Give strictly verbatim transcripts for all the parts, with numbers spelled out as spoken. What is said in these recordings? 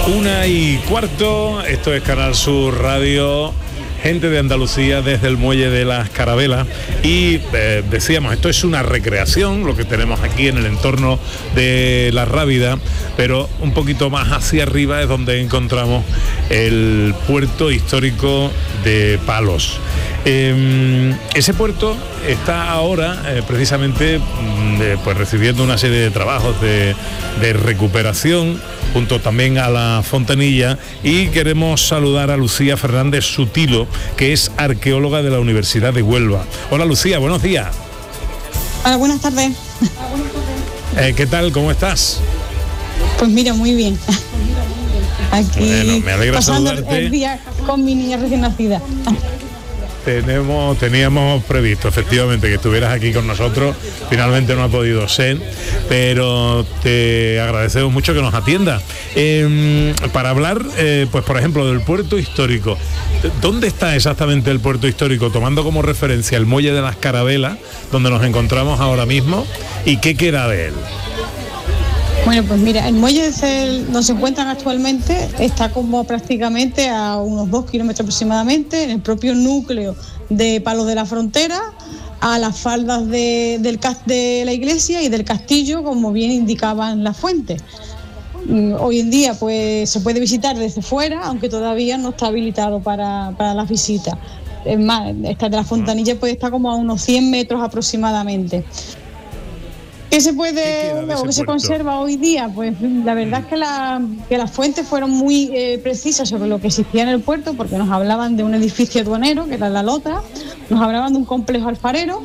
Una y cuarto, esto es Canal Sur Radio, gente de Andalucía desde el Muelle de las Carabelas. Y eh, decíamos, esto es una recreación, lo que tenemos aquí en el entorno de La Rábida, pero un poquito más hacia arriba es donde encontramos el puerto histórico de Palos. Eh, ese puerto está ahora eh, precisamente eh, pues recibiendo una serie de trabajos de, de recuperación, junto también a la Fontanilla, y queremos saludar a Lucía Fernández Sutilo, que es arqueóloga de la Universidad de Huelva. Hola Lucía, buenos días. Hola, buenas tardes. Eh, ¿Qué tal? ¿Cómo estás? Pues mira, muy bien. Aquí bueno, me alegra pasando saludarte. El día con mi niña recién nacida. Tenemos, teníamos previsto efectivamente que estuvieras aquí con nosotros, finalmente no ha podido ser, pero te agradecemos mucho que nos atiendas. Eh, para hablar, eh, pues por ejemplo, del puerto histórico, ¿dónde está exactamente el puerto histórico? Tomando como referencia el Muelle de las Carabelas, donde nos encontramos ahora mismo, ¿y qué queda de él? Bueno, pues mira, el muelle donde se encuentran actualmente está como prácticamente a unos dos kilómetros aproximadamente, en el propio núcleo de Palos de la Frontera, a las faldas de, del, de la iglesia y del castillo, como bien indicaban las fuentes. Hoy en día pues se puede visitar desde fuera, aunque todavía no está habilitado para, para las visitas. Es más, esta de la Fontanilla pues está como a unos cien metros aproximadamente. ¿Qué se puede o qué se conserva hoy día? Pues la verdad es que, la, que las fuentes fueron muy eh, precisas sobre lo que existía en el puerto, porque nos hablaban de un edificio aduanero, que era la Lota, nos hablaban de un complejo alfarero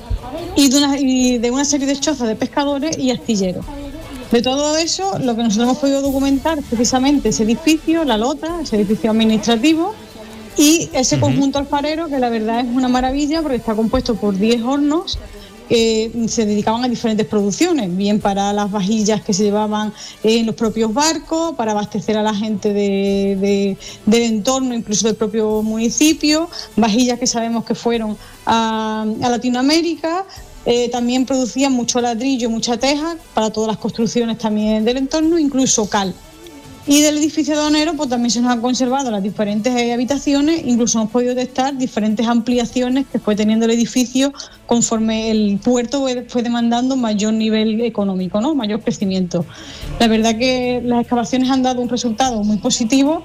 y de una, y de una serie de chozas de pescadores y astilleros. De todo eso, lo que nosotros hemos podido documentar es precisamente ese edificio, la Lota, ese edificio administrativo, y ese uh-huh. conjunto alfarero, que la verdad es una maravilla porque está compuesto por diez hornos que se dedicaban a diferentes producciones, bien para las vajillas que se llevaban en los propios barcos, para abastecer a la gente de, de, del entorno, incluso del propio municipio, vajillas que sabemos que fueron a, a Latinoamérica. Eh, también producían mucho ladrillo, mucha teja para todas las construcciones también del entorno, incluso cal. Y del edificio aduanero pues también se nos han conservado las diferentes habitaciones, incluso hemos podido detectar diferentes ampliaciones que fue teniendo el edificio conforme el puerto fue demandando mayor nivel económico, ¿no? Mayor crecimiento. La verdad que las excavaciones han dado un resultado muy positivo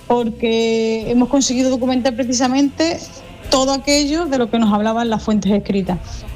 porque hemos conseguido documentar precisamente todo aquello de lo que nos hablaban las fuentes escritas.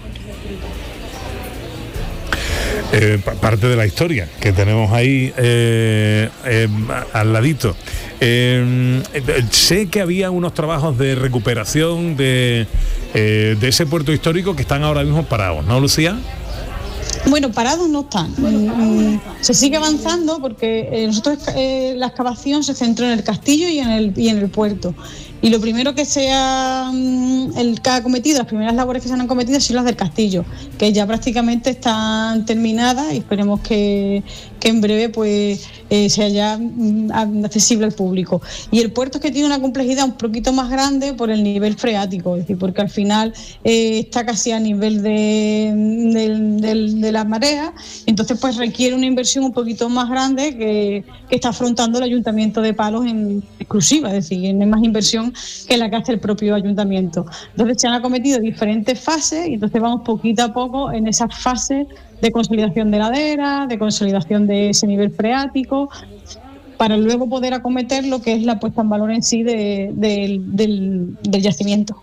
Eh, parte de la historia que tenemos ahí eh, eh, al ladito. Eh, sé que había unos trabajos de recuperación de, eh, de ese puerto histórico que están ahora mismo parados, ¿no, Lucía? Bueno, parados no están. Mm, se sigue avanzando porque eh, nosotros eh, la excavación se centró en el castillo y en el, y en el puerto. Y lo primero que se ha, el que ha cometido, las primeras labores que se han cometido, son las del castillo, que ya prácticamente están terminadas y esperemos que, que en breve pues eh, sea ya accesible al público. Y el puerto es que tiene una complejidad un poquito más grande por el nivel freático, es decir, porque al final eh, está casi a nivel de, de, de, de la marea, entonces pues requiere una inversión un poquito más grande que, que está afrontando el Ayuntamiento de Palos en exclusiva, es decir, no hay más inversión que la que hace el propio ayuntamiento. Entonces se han acometido diferentes fases y entonces vamos poquito a poco en esas fases de consolidación de ladera, de consolidación de ese nivel freático, para luego poder acometer lo que es la puesta en valor en sí de, de, del, del yacimiento.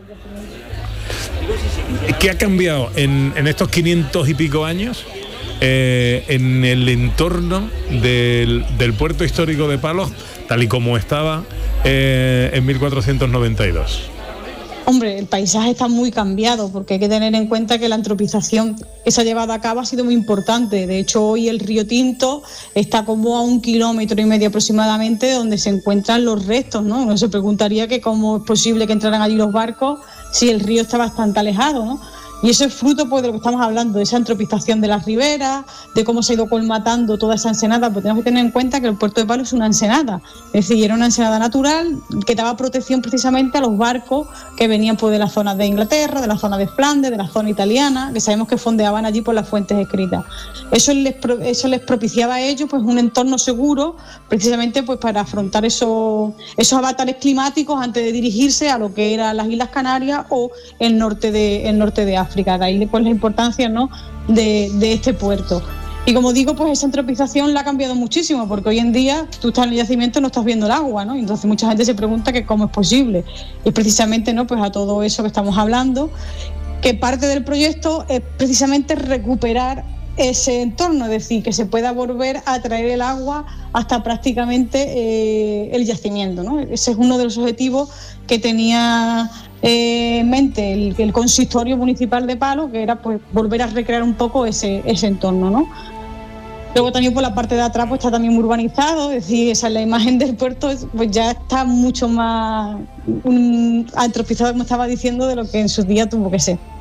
¿Qué ha cambiado en, en estos quinientos y pico años eh, en el entorno del, del puerto histórico de Palos, tal y como estaba eh, en mil cuatrocientos noventa y dos? Hombre, el paisaje está muy cambiado porque hay que tener en cuenta que la antropización que se ha llevado a cabo ha sido muy importante. De hecho, hoy el río Tinto está como a un kilómetro y medio aproximadamente de donde se encuentran los restos, ¿no? Uno se preguntaría que cómo es posible que entraran allí los barcos si el río está bastante alejado, ¿no? Y eso es fruto pues, de lo que estamos hablando, de esa antropización de las riberas, de cómo se ha ido colmatando toda esa ensenada, pues tenemos que tener en cuenta que el puerto de Palos es una ensenada, es decir, era una ensenada natural que daba protección precisamente a los barcos que venían pues, de las zonas de Inglaterra, de la zona de Flandes, de la zona italiana, que sabemos que fondeaban allí por las fuentes escritas. Eso les, eso les propiciaba a ellos pues, un entorno seguro, precisamente pues, para afrontar esos, esos avatares climáticos antes de dirigirse a lo que eran las Islas Canarias o el norte de, el norte de África. De ahí pues, la importancia, ¿no?, de, de este puerto. Y como digo, pues esa antropización la ha cambiado muchísimo, porque hoy en día tú estás en el yacimiento y no estás viendo el agua, ¿no? Entonces mucha gente se pregunta que cómo es posible. Y precisamente, ¿no?, pues a todo eso que estamos hablando, que parte del proyecto es precisamente recuperar ese entorno, es decir, que se pueda volver a traer el agua hasta prácticamente eh, el yacimiento, ¿no? Ese es uno de los objetivos que tenía eh, en mente el, el consistorio municipal de Palos, que era pues volver a recrear un poco ese, ese entorno, ¿no? Luego también por la parte de atrás pues está también muy urbanizado, es decir, esa es la imagen del puerto, pues ya está mucho más um, antropizado, como estaba diciendo, de lo que en sus días tuvo que ser.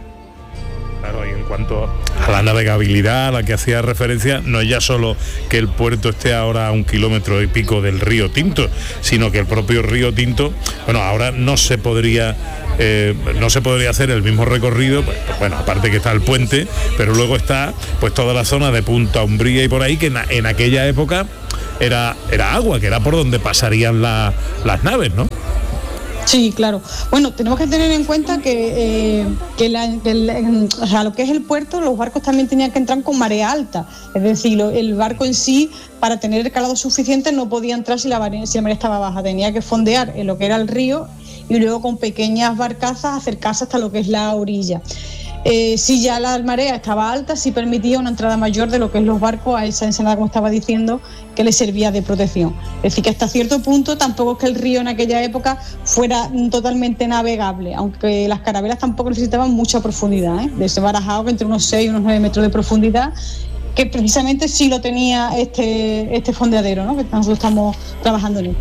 Claro, y en cuanto a la navegabilidad a la que hacía referencia, no es ya solo que el puerto esté ahora a un kilómetro y pico del río Tinto, sino que el propio río Tinto, bueno, ahora no se podría eh, no se podría hacer el mismo recorrido, pues, pues, bueno, aparte que está el puente, pero luego está pues toda la zona de Punta Umbría y por ahí, que en, en aquella época era, era agua, que era por donde pasarían la, las naves, ¿no? Sí, claro. Bueno, tenemos que tener en cuenta que, eh, que, la, que el, o sea, lo que es el puerto, los barcos también tenían que entrar con marea alta. Es decir, lo, el barco en sí, para tener el calado suficiente, no podía entrar si la, si la marea estaba baja. Tenía que fondear en lo que era el río y luego con pequeñas barcazas acercarse hasta lo que es la orilla. Eh, si ya la marea estaba alta, sí permitía una entrada mayor de lo que es los barcos a esa ensenada, como estaba diciendo, que les servía de protección. Es decir, que hasta cierto punto tampoco es que el río en aquella época fuera totalmente navegable, aunque las carabelas tampoco necesitaban mucha profundidad, ¿eh? De ese barajado que entre unos seis y unos nueve metros de profundidad, que precisamente sí lo tenía este, este fondeadero, ¿no?, que nosotros estamos trabajando en él.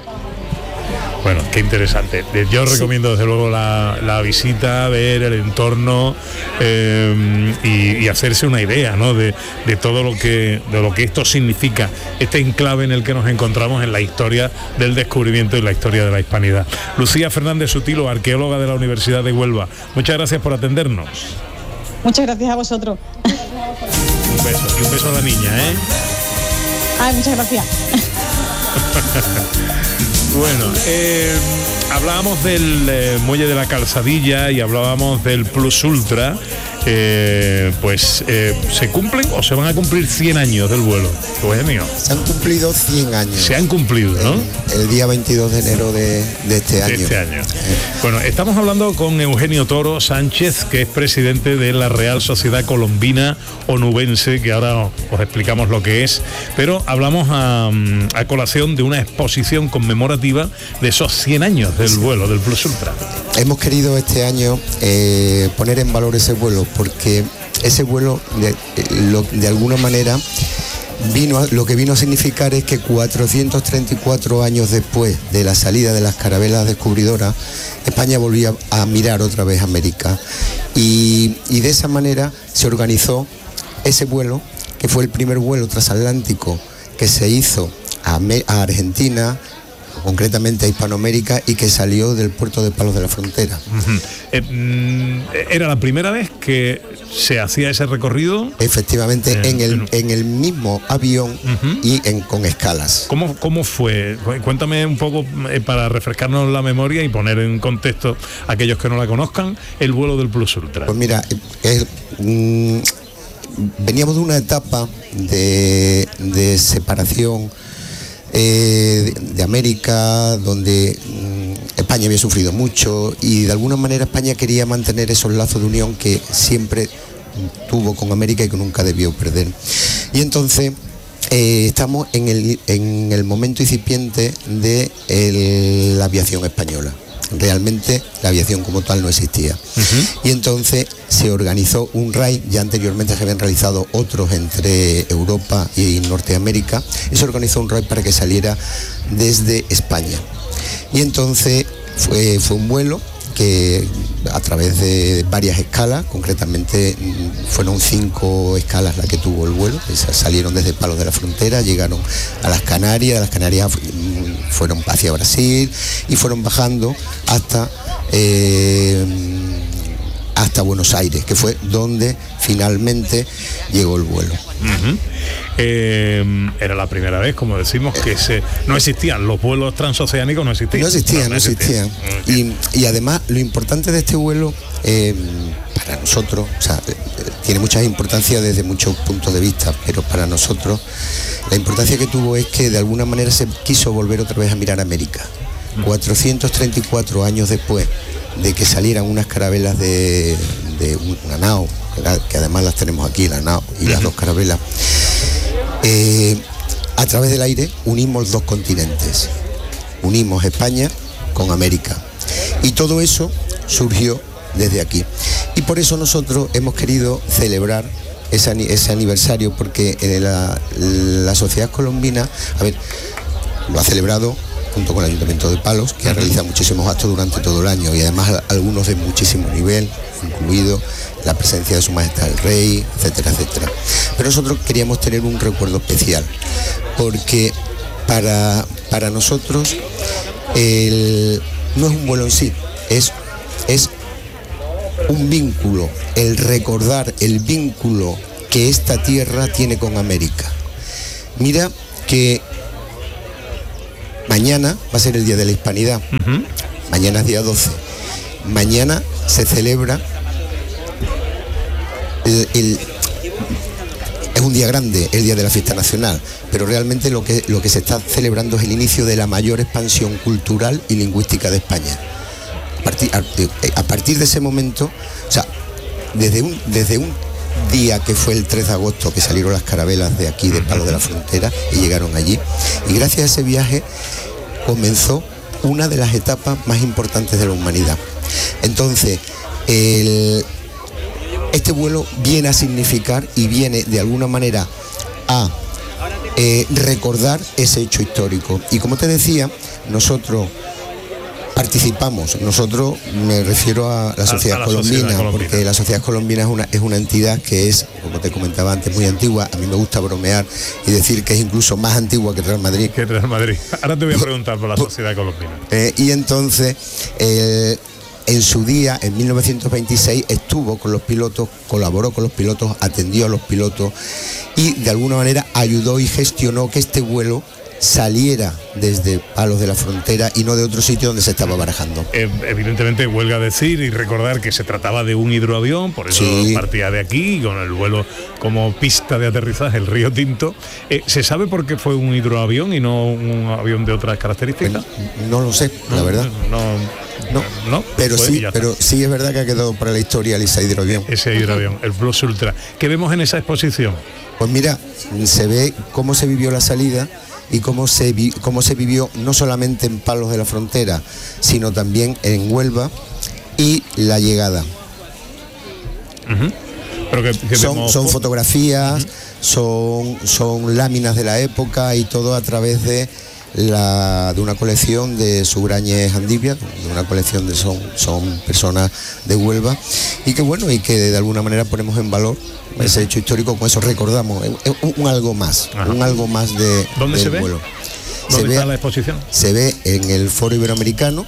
Bueno, qué interesante. Yo recomiendo desde luego la, la visita, ver el entorno eh, y, y hacerse una idea, ¿no?, de, de todo lo que de lo que esto significa, este enclave en el que nos encontramos en la historia del descubrimiento y la historia de la hispanidad. Lucía Fernández Sutilo, arqueóloga de la Universidad de Huelva, muchas gracias por atendernos. Muchas gracias a vosotros. Un beso, y un beso a la niña, ¿eh? Ay, muchas gracias. Bueno, eh, hablábamos del eh, muelle de la Calzadilla y hablábamos del Plus Ultra. Eh, pues eh, ¿se cumplen o se van a cumplir cien años del vuelo? Pues mío. Se han cumplido cien años. Se han cumplido, ¿no? El, el día veintidós de enero de, de este año. De este año. Eh. Bueno, estamos hablando con Eugenio Toro Sánchez, que es presidente de la Real Sociedad Colombina Onubense, que ahora os explicamos lo que es, pero hablamos a, a colación de una exposición conmemorativa de esos cien años del vuelo del Plus Ultra. Hemos querido este año eh, poner en valor ese vuelo, porque ese vuelo de, lo, de alguna manera vino a, lo que vino a significar es que cuatrocientos treinta y cuatro años después de la salida de las carabelas descubridoras, España volvía a mirar otra vez América, y, y de esa manera se organizó ese vuelo, que fue el primer vuelo transatlántico que se hizo a, a Argentina, concretamente a Hispanoamérica, y que salió del puerto de Palos de la Frontera. Uh-huh. eh, ¿Era la primera vez que se hacía ese recorrido? Efectivamente, eh, en, el, en el mismo avión uh-huh. y en, con escalas. ¿Cómo, ¿Cómo fue? Cuéntame un poco eh, para refrescarnos la memoria y poner en contexto a aquellos que no la conozcan el vuelo del Plus Ultra. Pues mira, eh, mm, veníamos de una etapa de, de separación Eh, de, de América, donde mm, España había sufrido mucho, y de alguna manera España quería mantener esos lazos de unión que siempre tuvo con América y que nunca debió perder. Y entonces eh, estamos en el, en el momento incipiente de el, la aviación española. Realmente la aviación como tal no existía. Uh-huh. Y entonces se organizó un raid, ya anteriormente se habían realizado otros entre Europa y Norteamérica, y se organizó un raid para que saliera desde España. Y entonces fue, fue un vuelo que a través de varias escalas, concretamente fueron cinco escalas las que tuvo el vuelo, salieron desde Palos de la Frontera, llegaron a las Canarias, las Canarias fueron hacia Brasil y fueron bajando hasta eh, hasta Buenos Aires, que fue donde finalmente llegó el vuelo. Uh-huh. Eh, era la primera vez, como decimos, que se no existían los vuelos transoceánicos, no existían. No existían, no, no existían. existían. Y, y además lo importante de este vuelo, eh, para nosotros, o sea, tiene mucha importancia desde muchos puntos de vista, pero para nosotros la importancia que tuvo es que de alguna manera se quiso volver otra vez a mirar América. Uh-huh. cuatrocientos treinta y cuatro años después de que salieran unas carabelas de, de una nao, que además las tenemos aquí, la nao y las dos carabelas, eh, a través del aire unimos dos continentes, unimos España con América, y todo eso surgió desde aquí, y por eso nosotros hemos querido celebrar ese, ese aniversario, porque la, la sociedad colombina, a ver, lo ha celebrado junto con el Ayuntamiento de Palos, que ha realizado muchísimos actos durante todo el año, y además algunos de muchísimo nivel, incluido la presencia de Su Majestad el Rey, etcétera, etcétera. Pero nosotros queríamos tener un recuerdo especial, porque para, para nosotros el, no es un vuelo en sí, es, es un vínculo, el recordar el vínculo que esta tierra tiene con América. Mira que mañana va a ser el Día de la Hispanidad. Uh-huh. Mañana es día doce. Mañana se celebra el, el, es un día grande, el Día de la Fiesta Nacional, pero realmente lo que, lo que se está celebrando es el inicio de la mayor expansión cultural y lingüística de España. A partir, a, a partir de ese momento, o sea, desde un, desde un día que fue el tres de agosto, que salieron las carabelas de aquí, de Palos de la Frontera, y llegaron allí, y gracias a ese viaje comenzó una de las etapas más importantes de la humanidad. Entonces, el, este vuelo viene a significar y viene de alguna manera a eh, recordar ese hecho histórico. Y como te decía, nosotros participamos, nosotros me refiero a la sociedad, a, a la colombina, sociedad colombina, porque la sociedad colombina es una, es una entidad que es, como te comentaba antes, muy antigua. A mí me gusta bromear y decir que es incluso más antigua que Real Madrid. Que Real Madrid. Ahora te voy a preguntar por la sociedad colombina. Eh, y entonces, eh, en su día, en mil novecientos veintiséis, estuvo con los pilotos, colaboró con los pilotos, atendió a los pilotos y de alguna manera ayudó y gestionó que este vuelo saliera desde Palos de la Frontera y no de otro sitio donde se estaba barajando. Eh, evidentemente huelga decir y recordar que se trataba de un hidroavión, por eso sí. Partía de aquí, con el vuelo como pista de aterrizaje, el Río Tinto. Eh, ¿Se sabe por qué fue un hidroavión y no un avión de otras características? Pues no lo sé, no, la verdad. No, no, no pero pues sí, pero sí es verdad que ha quedado para la historia ese hidroavión. Ese hidroavión, el Plus Ultra. ¿Qué vemos en esa exposición? Pues mira, se ve cómo se vivió la salida y cómo se, vi, cómo se vivió no solamente en Palos de la Frontera, sino también en Huelva, y la llegada. Uh-huh. Pero que, que son, vemos... son fotografías, uh-huh. son, son láminas de la época y todo a través de la de una colección de Subrañez Andivia, de una colección de son, son personas de Huelva, y que bueno, y que de alguna manera ponemos en valor ese hecho histórico, con eso recordamos un, un, un algo más, Ajá. un algo más de ¿Dónde del se ve? Vuelo. ¿Dónde se está ve, la exposición? Se ve en el Foro Iberoamericano.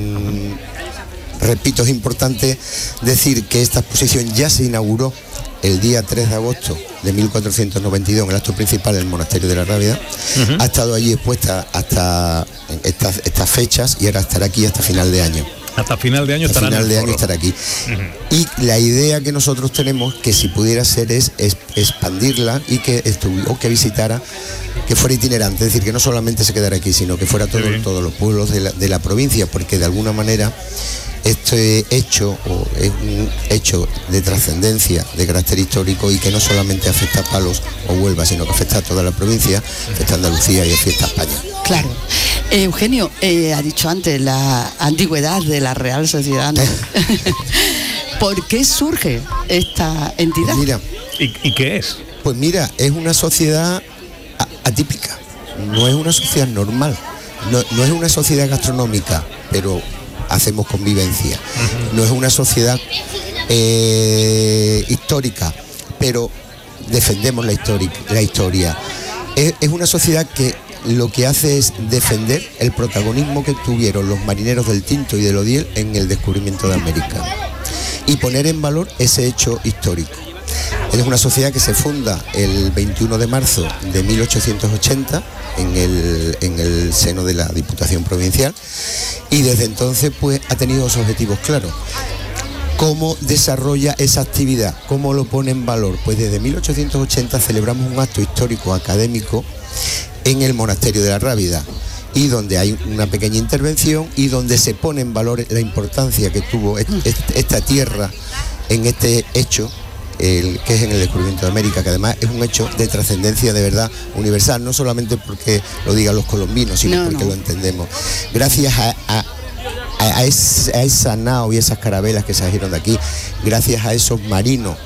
Mm, repito, es importante decir que esta exposición ya se inauguró el día tres de agosto de mil cuatrocientos noventa y dos en el acto principal del Monasterio de la Rábida. Uh-huh. Ha estado allí expuesta hasta estas, estas fechas y ahora estará aquí hasta final de año. Hasta final de año estará final de año estará aquí. Uh-huh. Y la idea que nosotros tenemos, que si pudiera ser, es, es expandirla y que estuviera, o que visitara, que fuera itinerante, es decir, que no solamente se quedara aquí, sino que fuera todo, sí. todos los pueblos de la, de la provincia, porque de alguna manera este hecho o es un hecho de trascendencia, de carácter histórico, y que no solamente afecta a Palos o Huelva, sino que afecta a toda la provincia, afecta a Andalucía y afecta a España. Claro. Eh, Eugenio, eh, ha dicho antes la antigüedad de la Real Sociedad, ¿no? ¿Por qué surge esta entidad? Pues mira, ¿Y, ¿Y qué es? Pues mira, es una sociedad atípica, no es una sociedad normal, no, no es una sociedad gastronómica, pero hacemos convivencia. No es una sociedad eh, histórica, pero defendemos la, histori- la historia. Es, es una sociedad que lo que hace es defender el protagonismo que tuvieron los marineros del Tinto y del Odiel en el descubrimiento de América y poner en valor ese hecho histórico. Es una sociedad que se funda el veintiuno de marzo de mil ochocientos ochenta en el, en el seno de la Diputación Provincial y desde entonces pues ha tenido dos objetivos claros. ¿Cómo desarrolla esa actividad? ¿Cómo lo pone en valor? Pues desde mil ochocientos ochenta celebramos un acto histórico académico en el Monasterio de la Rábida y donde hay una pequeña intervención y donde se pone en valor la importancia que tuvo esta tierra en este hecho, el, que es en el descubrimiento de América, que además es un hecho de trascendencia de verdad universal, no solamente porque lo digan los colombinos, sino no, porque no. lo entendemos. Gracias a, a, a, es, a esa nao y esas carabelas que salieron de aquí, gracias a esos marinos,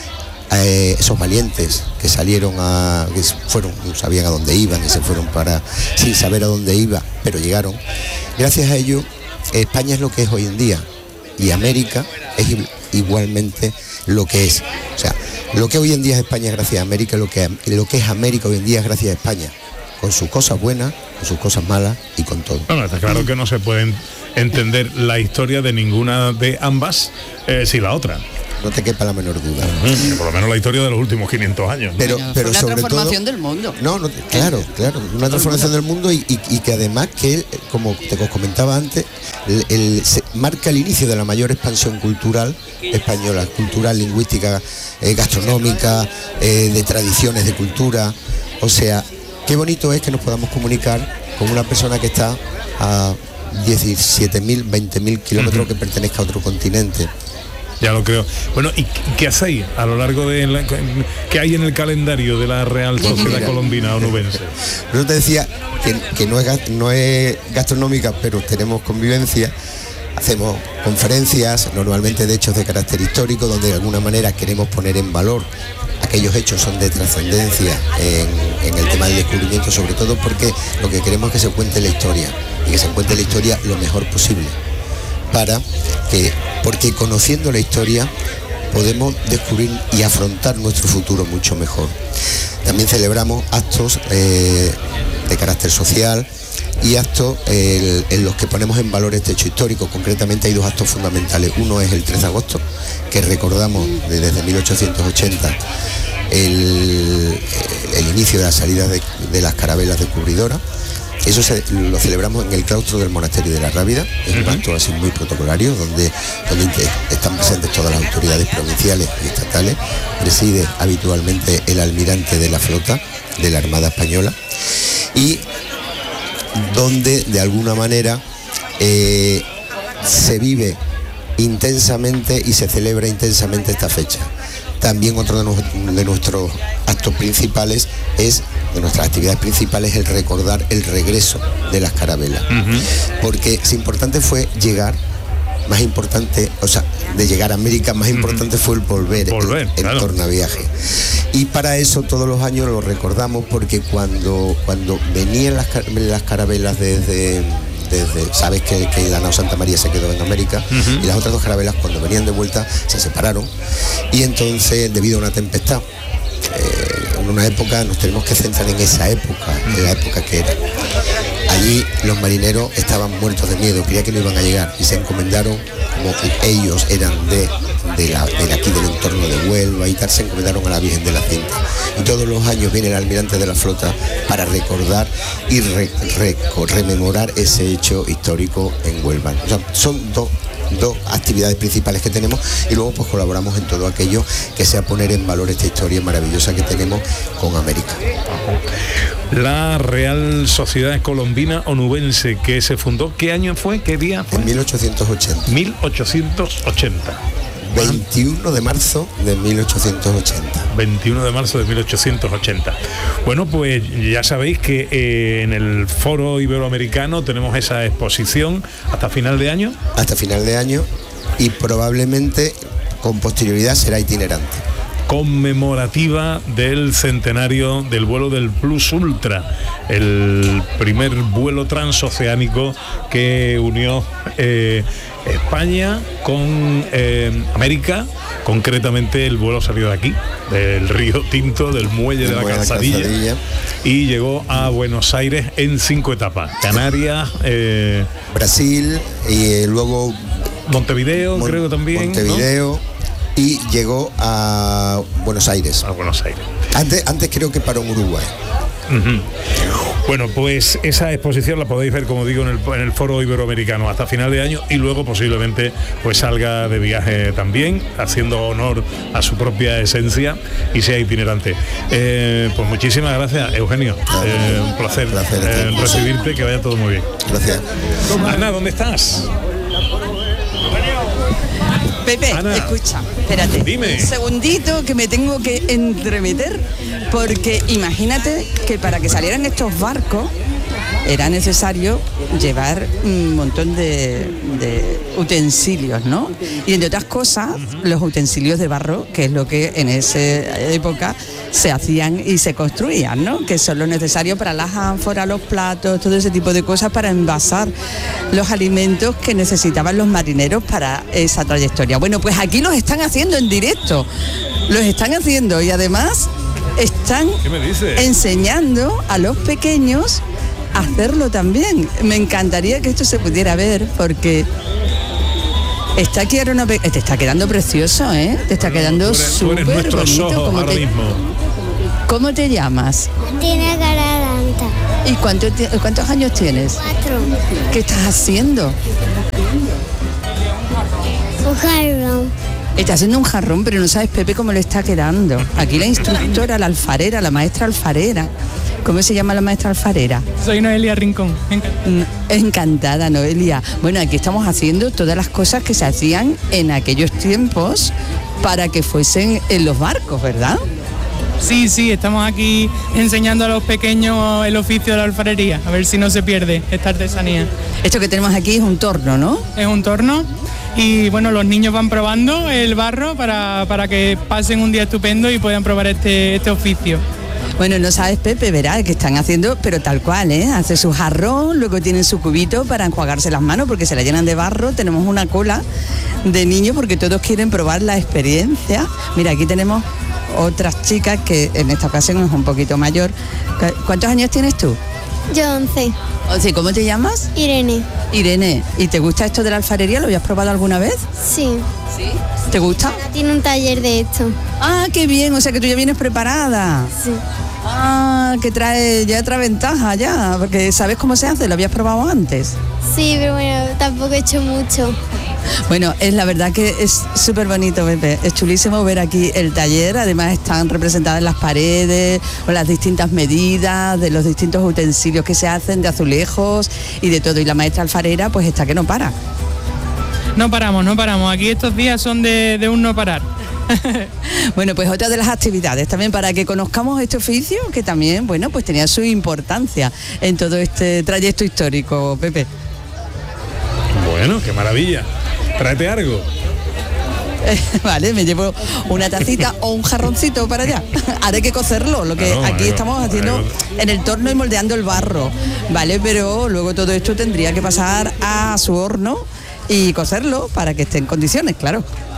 Eh, esos valientes que salieron a que fueron, no sabían a dónde iban y se fueron para sin saber a dónde iba, pero llegaron. Gracias a ello España es lo que es hoy en día y América es igualmente lo que es. O sea, lo que hoy en día es España es gracias a América, lo que lo que es América hoy en día es gracias a España, con sus cosas buenas, con sus cosas malas y con todo. Bueno, está claro que no se pueden entender la historia de ninguna de ambas eh, sin la otra. No te quepa la menor duda. Uh-huh. Por lo menos la historia de los últimos quinientos años. Pero, bueno, pero una sobre transformación todo, del mundo. No, no, claro, claro, una transformación del mundo y, y, y que además que él, como te os comentaba antes, el, el, se marca el inicio de la mayor expansión cultural española, cultural, lingüística, eh, gastronómica, eh, de tradiciones, de cultura. O sea, qué bonito es que nos podamos comunicar con una persona que está a diecisiete mil, veinte mil kilómetros, uh-huh. que pertenezca a otro continente. Ya lo creo. Bueno, ¿y qué hacéis a lo largo de la, qué hay en el calendario de la Real Sociedad Mira, Colombina Onubense? Yo te decía que, que no es no es gastronómica, pero tenemos convivencia. Hacemos conferencias, normalmente de hechos de carácter histórico, donde de alguna manera queremos poner en valor aquellos hechos son de trascendencia en, en el tema del descubrimiento, sobre todo porque lo que queremos es que se cuente la historia y que se cuente la historia lo mejor posible. Para que, porque conociendo la historia podemos descubrir y afrontar nuestro futuro mucho mejor. También celebramos actos eh, de carácter social y actos eh, en los que ponemos en valor este hecho histórico. Concretamente hay dos actos fundamentales. Uno es el tres de agosto, que recordamos desde mil ochocientos ochenta el, el inicio de la salida de, de las carabelas descubridoras. Eso se, lo celebramos en el claustro del Monasterio de la Rábida, es un acto así muy protocolario, donde, donde están presentes todas las autoridades provinciales y estatales, preside habitualmente el almirante de la flota de la Armada Española, y donde de alguna manera eh, se vive intensamente y se celebra intensamente esta fecha. También otro de, no, de nuestros actos principales es, de nuestras actividades principales, el recordar el regreso de las carabelas. Uh-huh. Porque si importante fue llegar, más importante, o sea, de llegar a América, más importante uh-huh. fue el volver, volver el, el claro. tornaviaje. Y para eso todos los años lo recordamos, porque cuando, cuando venían las, las carabelas desde... Desde, sabes que, que la nao Santa María se quedó en América, uh-huh. y las otras dos carabelas cuando venían de vuelta se separaron, y entonces debido a una tempestad eh, en una época nos tenemos que centrar en esa época, uh-huh. en la época que era. Allí los marineros estaban muertos de miedo, creían que no iban a llegar y se encomendaron, como que ellos eran de, de, la, de aquí del entorno de Huelva y tal, se encomendaron a la Virgen de la Cinta. Y todos los años viene el almirante de la flota para recordar y re, re, rememorar ese hecho histórico en Huelva. O sea, son dos dos actividades principales que tenemos, y luego pues colaboramos en todo aquello que sea poner en valor esta historia maravillosa que tenemos con América. La Real Sociedad Colombina Onubense, que se fundó, ¿qué año fue? ¿Qué día fue? En mil ochocientos ochenta. mil ochocientos ochenta. veintiuno de marzo de mil ochocientos ochenta. veintiuno de marzo de mil ochocientos ochenta. Bueno, pues ya sabéis que eh, en el Foro Iberoamericano tenemos esa exposición hasta final de año. Hasta final de año, y probablemente con posterioridad será itinerante. conmemorativa del centenario del vuelo del Plus Ultra, el primer vuelo transoceánico que unió eh, España con eh, América. Concretamente el vuelo salió de aquí, del Río Tinto, del muelle de la Calzadilla, y llegó a Buenos Aires en cinco etapas: Canarias, eh, Brasil y eh, luego Montevideo, Mon- creo también, Montevideo, ¿no? Y llegó a Buenos Aires. A Buenos Aires. Antes, antes creo que paró en Uruguay. Uh-huh. Bueno, pues esa exposición la podéis ver, como digo, en el, en el Foro Iberoamericano hasta final de año, y luego posiblemente pues salga de viaje también, haciendo honor a su propia esencia y sea itinerante. Eh, pues muchísimas gracias, Eugenio. Eh, un placer, placer eh, recibirte, que vaya todo muy bien. Gracias. Ana, ¿dónde estás? Pepe, Ana, escucha, espérate. Dime. Un segundito que me tengo que entremeter, porque imagínate que para que salieran estos barcos era necesario llevar un montón de, de utensilios, ¿no? Y entre otras cosas, uh-huh. los utensilios de barro, que es lo que en esa época se hacían y se construían, ¿no? Que son lo necesario para las ánforas, los platos, todo ese tipo de cosas para envasar los alimentos que necesitaban los marineros para esa trayectoria. Bueno, pues aquí los están haciendo en directo, los están haciendo y además están enseñando a los pequeños a hacerlo también. Me encantaría que esto se pudiera ver, porque está aquí ahora una pe- te está quedando precioso, ¿eh? Te está bueno, quedando súper bonito. ¿Cómo te, mismo. ¿Cómo te llamas? Martina Garadanta. ¿Y cuánto te, cuántos años tienes? Cuatro. ¿Qué estás haciendo? Un jarrón. Está haciendo un jarrón, pero no sabes, Pepe, cómo le está quedando. Aquí la instructora, la alfarera, la maestra alfarera. ¿Cómo se llama la maestra alfarera? Soy Noelia Rincón. Encantada. Encantada, Noelia. Bueno, aquí estamos haciendo todas las cosas que se hacían en aquellos tiempos para que fuesen en los barcos, ¿verdad? Sí, sí, estamos aquí enseñando a los pequeños el oficio de la alfarería, a ver si no se pierde esta artesanía. Esto que tenemos aquí es un torno, ¿no? Es un torno y bueno, los niños van probando el barro para, para que pasen un día estupendo y puedan probar este, este oficio. Bueno, no sabes, Pepe, verás que están haciendo, pero tal cual, ¿eh? Hace su jarrón, luego tienen su cubito para enjuagarse las manos porque se la llenan de barro. Tenemos una cola de niños porque todos quieren probar la experiencia. Mira, aquí tenemos otras chicas que en esta ocasión es un poquito mayor. ¿Cuántos años tienes tú? Yo once. once. ¿Cómo te llamas? Irene. Irene, ¿y te gusta esto de la alfarería? ¿Lo habías probado alguna vez? Sí. ¿Sí? ¿Te gusta? Tiene un taller de esto. Ah, qué bien, o sea que tú ya vienes preparada. Sí. Ah, que trae ya otra ventaja ya, porque ¿sabes cómo se hace? ¿Lo habías probado antes? Sí, pero bueno, tampoco he hecho mucho. Bueno, es la verdad que es súper bonito, Pepe. Es chulísimo ver aquí el taller. Además están representadas las paredes con las distintas medidas de los distintos utensilios que se hacen, de azulejos y de todo. Y la maestra alfarera pues está que no para. No paramos, no paramos. Aquí estos días son de, de un no parar. Bueno, pues otra de las actividades también para que conozcamos este oficio que también, bueno, pues tenía su importancia en todo este trayecto histórico, Pepe. Bueno, qué maravilla. Tráete algo. Eh, vale, me llevo una tacita o un jarroncito para allá. Ahora hay que cocerlo, lo que claro, aquí algo, estamos haciendo algo. En el torno y moldeando el barro, ¿vale? Pero luego todo esto tendría que pasar a su horno y cocerlo para que esté en condiciones, claro.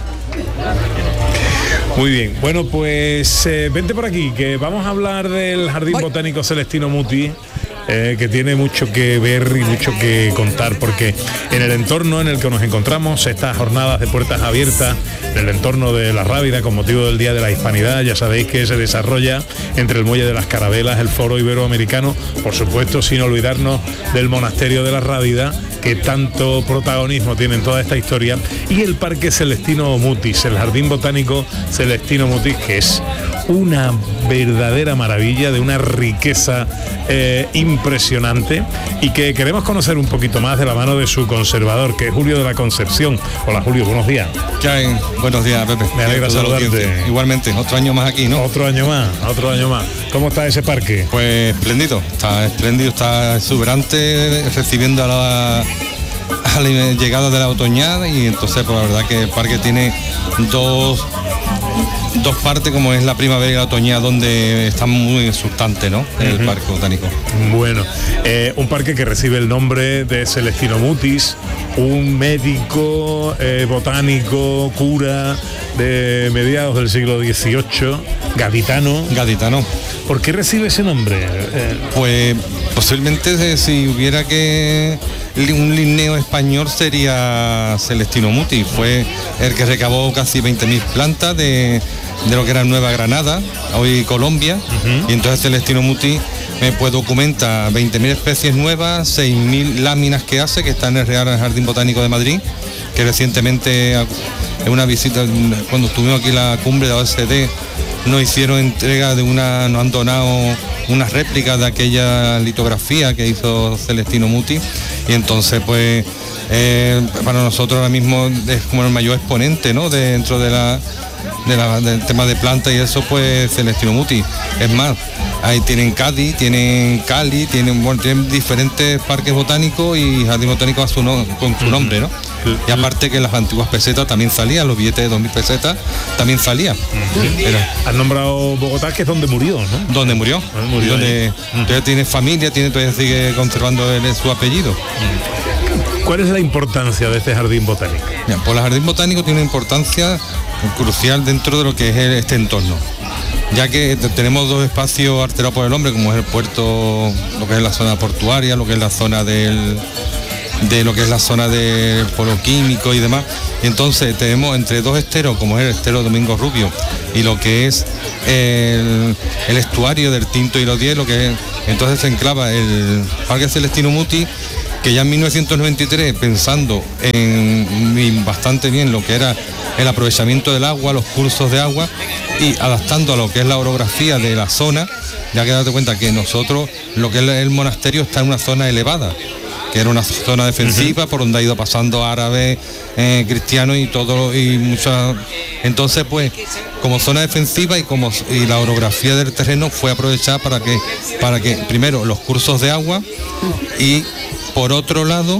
Muy bien, bueno pues eh, vente por aquí, que vamos a hablar del Jardín Voy. Botánico Celestino Muti, eh, que tiene mucho que ver y mucho que contar, porque en el entorno en el que nos encontramos, estas jornadas de puertas abiertas, en el entorno de La Rábida, con motivo del Día de la Hispanidad, ya sabéis que se desarrolla entre el Muelle de las Carabelas, el Foro Iberoamericano, por supuesto sin olvidarnos del Monasterio de La Rábida, que tanto protagonismo tiene en toda esta historia, y el Parque Celestino Mutis, el Jardín Botánico Celestino Mutis, que es una verdadera maravilla, de una riqueza eh, impresionante, y que queremos conocer un poquito más de la mano de su conservador, que es Julio de la Concepción. Hola Julio, buenos días. ¿Qué hay? Buenos días, Pepe. Me alegra saludarte. Igualmente, otro año más aquí, ¿no? Otro año más, otro año más. ¿Cómo está ese parque? Pues espléndido, está espléndido, está exuberante, recibiendo a la, a la llegada de la otoñada, y entonces pues la verdad que el parque tiene dos dos partes, como es la primavera y la otoñal, donde está muy exultante, ¿no? El Uh-huh. parque botánico. Bueno, eh, un parque que recibe el nombre de Celestino Mutis, un médico eh, botánico, cura de mediados del siglo dieciocho, gaditano. Gaditano. ¿Por qué recibe ese nombre? Eh, Pues posiblemente eh, si hubiera que un linneo español sería Celestino Muti. Fue el que recabó casi veinte mil plantas de, de lo que era Nueva Granada, hoy Colombia. Uh-huh. Y entonces Celestino Muti eh, pues documenta veinte mil especies nuevas, seis mil láminas que hace, que está en el Real Jardín Botánico de Madrid, que recientemente en una visita, cuando estuvimos aquí en la cumbre de la O E C D, nos hicieron entrega de una, nos han donado unas réplicas de aquella litografía que hizo Celestino Muti, y entonces pues eh, para nosotros ahora mismo es como el mayor exponente, ¿no? De, dentro de la, de la, del tema de plantas y eso, pues Celestino Muti. Es más, ahí tienen Cádiz, tienen Cali, tienen, bueno, tienen diferentes parques botánicos y jardín botánico a su no, con su nombre, ¿no? Y aparte que las antiguas pesetas también salían, los billetes de dos mil pesetas también salían. Uh-huh. Pero has nombrado Bogotá, que es donde murió, ¿no? Donde murió, donde murió donde uh-huh. todavía tiene familia, tiene, todavía sigue conservando el, su apellido. Uh-huh. ¿Cuál es la importancia de este jardín botánico? Bien, pues el jardín botánico tiene una importancia crucial dentro de lo que es este entorno, ya que tenemos dos espacios alterados por el hombre, como es el puerto, lo que es la zona portuaria, lo que es la zona del de lo que es la zona del polo químico y demás. Y entonces tenemos entre dos esteros, como es el estero Domingo Rubio y lo que es el, el estuario del Tinto y los Diez, lo que es, entonces se enclava el Parque Celestino Muti, que ya en mil novecientos noventa y tres, pensando en bastante bien lo que era el aprovechamiento del agua, los cursos de agua, y adaptando a lo que es la orografía de la zona, ya que date cuenta que nosotros, lo que es el monasterio está en una zona elevada, que era una zona defensiva, uh-huh. por donde ha ido pasando árabes, eh, cristianos y todo, y muchas. Entonces, pues, como zona defensiva y como y la orografía del terreno fue aprovechada para que, para que primero los cursos de agua y por otro lado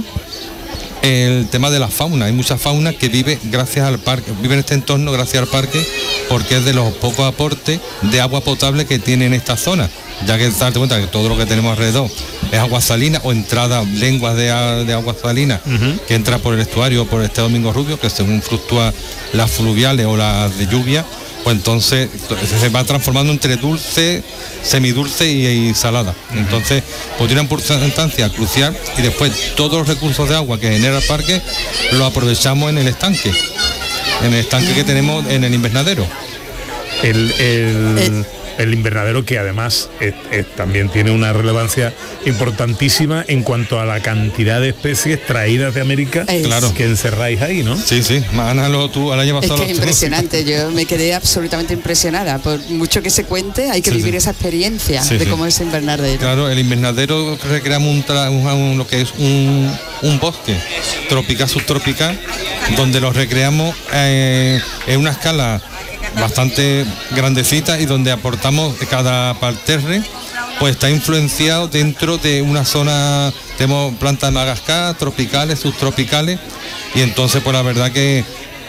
el tema de la fauna. Hay mucha fauna que vive gracias al parque, vive en este entorno gracias al parque, porque es de los pocos aportes de agua potable que tiene en esta zona, ya que darte cuenta que todo lo que tenemos alrededor es agua salina o entrada, lenguas de, de agua salina, uh-huh. que entra por el estuario o por este Domingo Rubio, que según fluctúa las fluviales o las de lluvia, pues entonces se va transformando entre dulce, semidulce y, y salada. Uh-huh. Entonces, pues tiene una importancia crucial, y después todos los recursos de agua que genera el parque los aprovechamos en el estanque, en el estanque que tenemos en el invernadero. El, el... Eh. El invernadero, que además es, es, también tiene una relevancia importantísima en cuanto a la cantidad de especies traídas de América, claro, que encerráis ahí, ¿no? Sí, sí. Ana, lo, tú al año pasado. Es que es impresionante. Yo me quedé absolutamente impresionada. Por mucho que se cuente, hay que sí, vivir sí. esa experiencia sí, de sí. cómo es el invernadero. Claro, el invernadero recreamos un, tra, un, un lo que es un, un bosque tropical, subtropical, donde los recreamos eh, en una escala bastante grandecita, y donde aportamos cada parterre, pues está influenciado dentro de una zona. Tenemos plantas de Madagascar, tropicales, subtropicales, y entonces pues la verdad que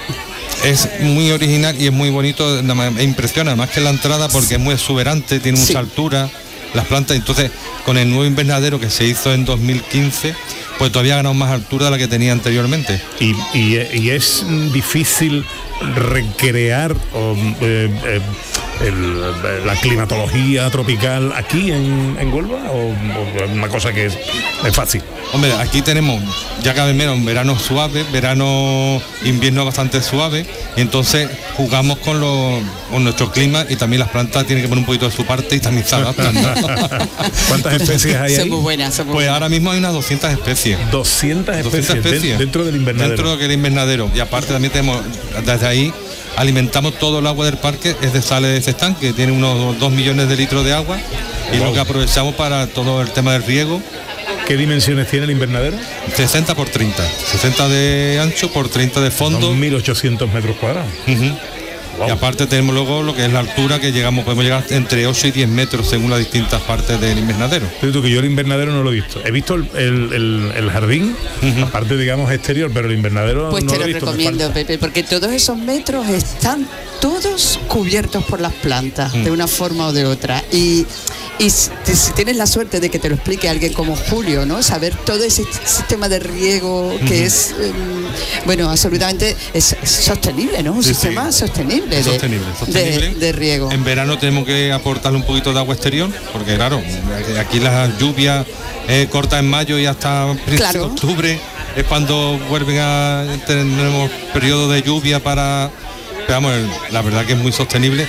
es muy original y es muy bonito, me impresiona más que la entrada, porque es muy exuberante, tiene mucha sí. altura las plantas. Entonces con el nuevo invernadero que se hizo en dos mil quince, pues todavía ha ganado más altura de la que tenía anteriormente. Y, y, y es difícil recrear o, eh, eh, el, la climatología tropical aquí en, en Huelva, o, o una cosa que es, es fácil. Hombre, aquí tenemos ya cada vez menos verano suave, verano, invierno bastante suave, y entonces jugamos con, lo, con nuestro clima, y también las plantas tienen que poner un poquito de su parte y también se adaptan. ¿Cuántas especies hay ahí? Son muy buenas, son muy pues buenas. Ahora mismo hay unas doscientas especies. doscientas especies, doscientas especies dentro del invernadero. Dentro de lo que es el invernadero. Y aparte también tenemos, desde ahí alimentamos todo el agua del parque, es de sale de ese estanque, tiene unos dos millones de litros de agua, y wow. lo que aprovechamos para todo el tema del riego. ¿Qué dimensiones tiene el invernadero? sesenta por treinta, sesenta de ancho por treinta de fondo. Son mil ochocientos metros cuadrados. Uh-huh. Wow. Y aparte tenemos luego lo que es la altura, que llegamos, podemos llegar entre ocho y diez metros según las distintas partes del invernadero. Pero tú, que yo el invernadero no lo he visto. He visto el, el, el, el jardín, uh-huh. aparte digamos exterior, pero el invernadero pues no te lo lo he visto. recomiendo, Pepe, porque todos esos metros están todos cubiertos por las plantas, uh-huh. de una forma o de otra. Y, y si, si tienes la suerte de que te lo explique alguien como Julio, ¿no? Saber todo ese sistema de riego que uh-huh. es, eh, bueno, absolutamente es, es sostenible, ¿no? Un sí, sistema sí. sostenible. Es de, sostenible, sostenible. De, de riego. En verano tenemos que aportarle un poquito de agua exterior, porque claro, aquí las lluvias eh, cortas en mayo y hasta principios claro. de octubre es cuando vuelven a tenemos periodo de lluvia para, veamos, la verdad que es muy sostenible.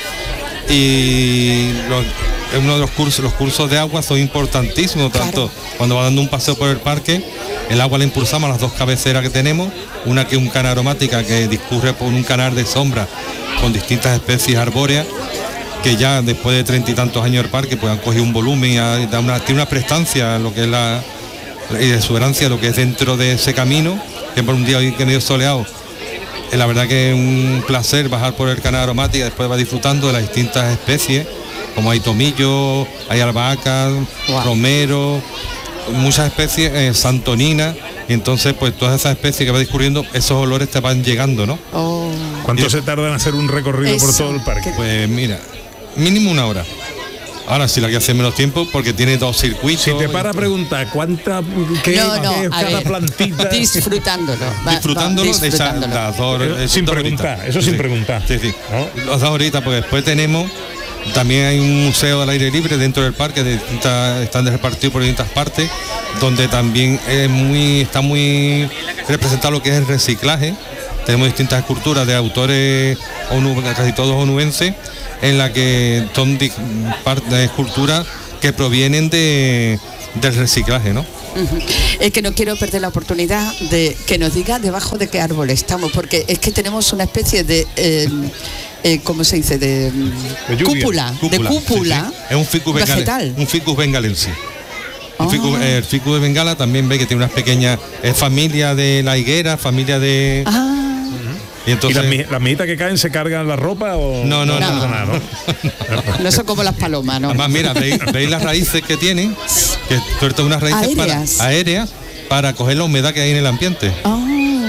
Y los, uno de los cursos, los cursos de agua son importantísimos, tanto claro. cuando va dando un paseo por el parque, el agua la impulsamos a las dos cabeceras que tenemos, una que es un canal aromática que discurre por un canal de sombra con distintas especies arbóreas, que ya después de treinta y tantos años del parque pues han cogido un volumen y da una, tiene una prestancia lo que es la, y exuberancia lo que es dentro de ese camino, que por un día hoy que medio soleado. La verdad que es un placer bajar por el canal aromática, después va disfrutando de las distintas especies, como hay tomillo, hay albahaca, wow. romero, muchas especies, eh, santonina, y entonces pues todas esas especies que va discurriendo, esos olores te van llegando, ¿no? Oh. ¿Cuánto y, se tarda en hacer un recorrido Eso. por todo el parque? Pues mira, mínimo una hora. Ahora sí la que hace menos tiempo porque tiene dos circuitos. Si te para a preguntar cuánta qué, no, no, qué es cada ver, plantita. Disfrutándolo. Va, disfrutándolo, va, disfrutándolo. De las dos, eso, sin preguntar, eso sí. sin preguntar. Sí, sí. ¿No? Las dos horitas, porque después tenemos, también hay un museo al aire libre dentro del parque, de distintas, están repartidos por distintas partes, donde también es muy, está muy representado lo que es el reciclaje. Tenemos distintas esculturas de autores, onu, casi todos onubenses, en la que son partes de esculturas que provienen de, del reciclaje, ¿no? Uh-huh. Es que no quiero perder la oportunidad de que nos diga debajo de qué árbol estamos, porque es que tenemos una especie de eh, eh, ¿cómo se dice? De, de cúpula, cúpula, de cúpula sí, sí. Es un ficus vegetal, un ficus bengalensis. Oh. El, ficus, el ficus de Bengala también ve que tiene unas pequeñas, es familia de la higuera, familia de. Ah. Y, entonces, ¿Y las, las mijitas que caen se cargan la ropa o no no no no, no, no. no. no son como las palomas, ¿no? Además, mira, veis, veis las raíces que tienen, que sueltan unas raíces aéreas. Para, aéreas para coger la humedad que hay en el ambiente. Oh.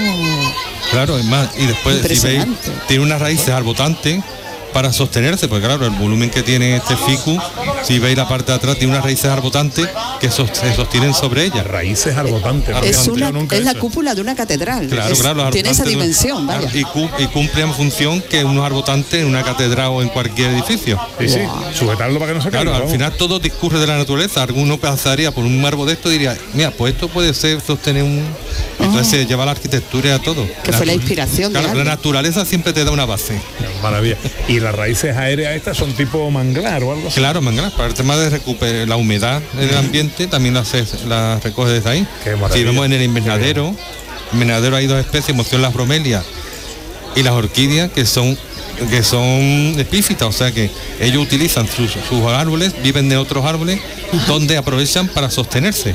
Claro, es más, y después si veis, tiene unas raíces arbotantes para sostenerse, porque claro, el volumen que tiene este ficus, si veis la parte de atrás, tiene unas raíces arbotantes que so, se sostienen sobre ellas. Raíces arbotantes. Es, una, es la cúpula de una catedral. Claro, es, claro. Tiene esa dimensión, claro, vaya. Y, cu, y cumple en función que unos arbotantes en una catedral o en cualquier edificio. Sí, sí, wow. Sujetarlo para que no se caiga. Claro, al final todo discurre de la naturaleza. Alguno pasaría por un árbol de esto y diría, mira, pues esto puede ser sostener un... Entonces oh. se lleva la arquitectura a todo. Que la, fue la inspiración. Claro, de la naturaleza siempre te da una base. Maravilla. Y las raíces aéreas estas son tipo manglar o algo así. Claro, manglar. Para el tema de recuperar la humedad en el ambiente también la, la recoge desde ahí. Qué maravilla. Si vemos en el invernadero, en el invernadero hay dos especies, son las bromelias y las orquídeas, que son que son epífitas, o sea que ellos utilizan sus, sus árboles, viven de otros árboles, donde aprovechan para sostenerse.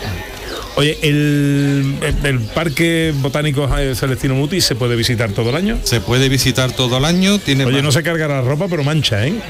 Oye, ¿el, el, el Parque Botánico Celestino Muti se puede visitar todo el año? Se puede visitar todo el año. Tiene Oye, más... no se carga la ropa, pero mancha, ¿eh?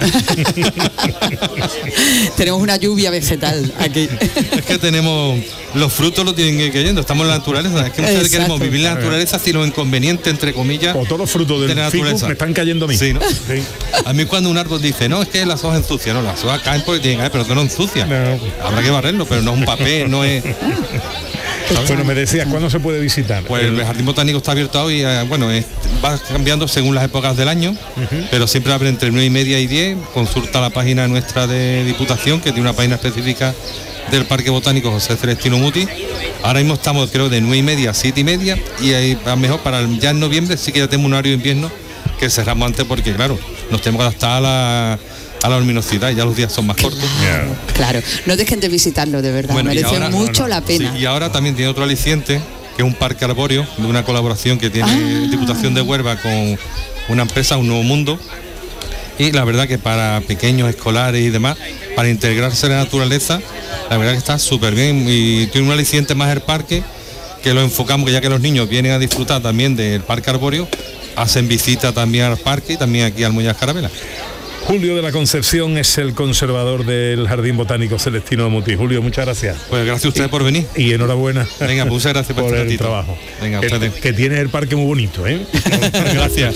Tenemos una lluvia vegetal aquí. Es que tenemos... Los frutos lo tienen que ir cayendo, estamos en la naturaleza. Es que nosotros queremos vivir en la naturaleza sin los inconvenientes, entre comillas. O todos los frutos del de ficus me están cayendo a mí. Sí, ¿no? Sí. A mí cuando un árbol dice, no, es que las hojas ensucian, no, las hojas caen porque tienen que caer, pero que no ensucian. No. Habrá que barrerlo, pero no es un papel, no es... Bueno, me decías, ¿cuándo se puede visitar? Pues el Jardín Botánico está abierto hoy, eh, bueno, es, va cambiando según las épocas del año, uh-huh. pero siempre abre entre nueve y media y diez. Consulta la página nuestra de Diputación, que tiene una página específica del Parque Botánico José Celestino Muti. Ahora mismo estamos, creo, de nueve y media a siete y media, y ahí a mejor para el, ya en noviembre sí que ya tenemos un horario de invierno que cerramos antes porque, claro, nos tenemos que adaptar a la... a la luminosidad y ya los días son más cortos. Yeah. Claro, no dejen de visitarlo, de verdad, bueno, merece ahora, mucho no, no. la pena. Sí, y ahora también tiene otro aliciente, que es un parque arbóreo, de una colaboración que tiene ah. Diputación de Huelva con una empresa, Un Nuevo Mundo, y la verdad que para pequeños, escolares y demás, para integrarse en la naturaleza, la verdad que está súper bien, y tiene un aliciente más el parque, que lo enfocamos, que ya que los niños vienen a disfrutar también del parque arbóreo, hacen visita también al parque y también aquí al Muelle de las Carabelas. Julio de la Concepción es el conservador del Jardín Botánico Celestino de Mutis. Julio, muchas gracias. Pues gracias a ustedes por venir. Y enhorabuena. Venga, pues muchas gracias por, por este el ratito. trabajo. Venga, que, ustedes. que tiene el parque muy bonito, ¿eh? Gracias.